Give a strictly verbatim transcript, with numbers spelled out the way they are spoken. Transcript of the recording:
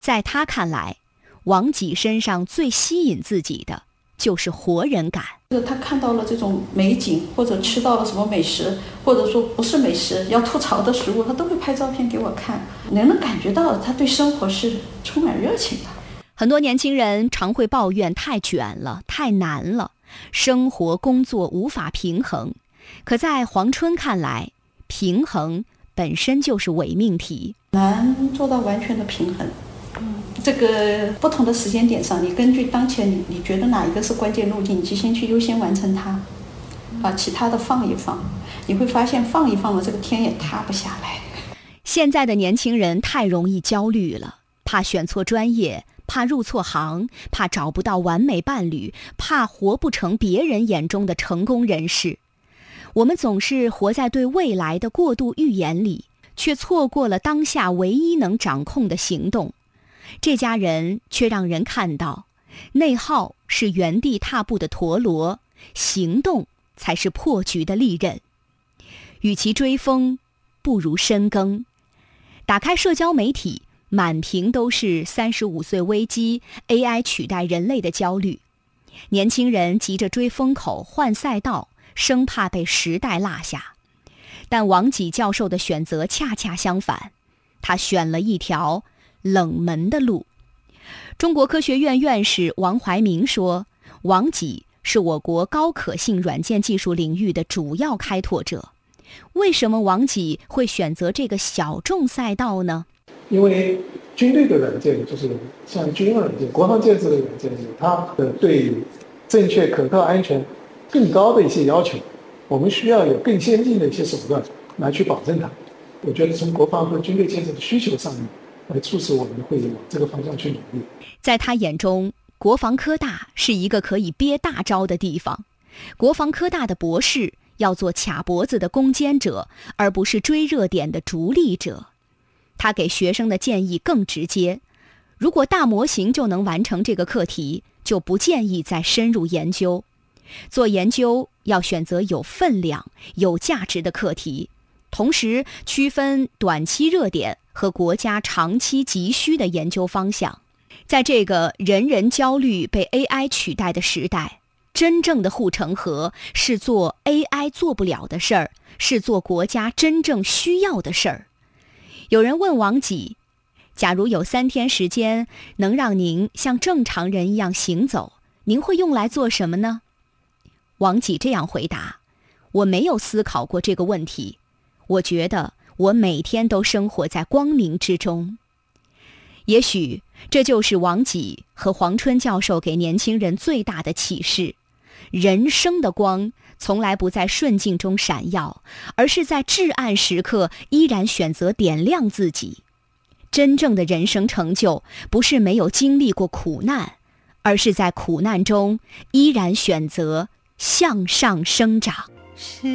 在他看来，王己身上最吸引自己的就是活人感。 他看到了这种美景，或者吃到了什么美食，或者说不是美食要吐槽的食物，他都会拍照片给我看，能能感觉到他对生活是充满热情的。 很多年轻人常会抱怨太卷了，太难了，生活工作无法平衡。可在黄春看来，平衡本身就是伪命题， 难做到完全的平衡。这个不同的时间点上，你根据当前你你觉得哪一个是关键路径，你就先去优先完成它，把其他的放一放。你会发现放一放了，这个天也塌不下来。 现在的年轻人太容易焦虑了，怕选错专业，怕入错行，怕找不到完美伴侣，怕活不成别人眼中的成功人士。我们总是活在对未来的过度预言里，却错过了当下唯一能掌控的行动。这家人却让人看到，内耗是原地踏步的陀螺，行动才是破局的利刃。与其追风，不如深耕。打开社交媒体，满屏都是三十五岁危机、A I 取代人类的焦虑。年轻人急着追风口、换赛道，生怕被时代落下。但王己教授的选择恰恰相反，他选了一条冷门的路。中国科学院院士王怀民说，王己是我国高可信软件技术领域的主要开拓者。为什么王己会选择这个小众赛道呢？ 因为军队的软件，就是像军用软件、国防建设的软件，它的对正确、可靠、安全更高的一些要求，我们需要有更先进的一些手段来去保证它。我觉得从国防和军队建设的需求上面，来促使我们会往这个方向去努力。 在他眼中，国防科大是一个可以憋大招的地方。国防科大的博士要做卡脖子的攻坚者，而不是追热点的逐利者。他给学生的建议更直接，如果大模型就能完成这个课题，就不建议再深入研究。做研究要选择有分量、有价值的课题，同时区分短期热点和国家长期急需的研究方向。在这个人人焦虑被 A I 取代的时代，真正的护城河是做 A I 做不了的事儿，是做国家真正需要的事儿。有人问王己，假如有三天时间能让您像正常人一样行走，您会用来做什么呢？王己这样回答，我没有思考过这个问题，我觉得我每天都生活在光明之中。也许这就是王己和黄春教授给年轻人最大的启示，人生的光从来不在顺境中闪耀，而是在至暗时刻依然选择点亮自己。真正的人生成就不是没有经历过苦难，而是在苦难中依然选择向上生长。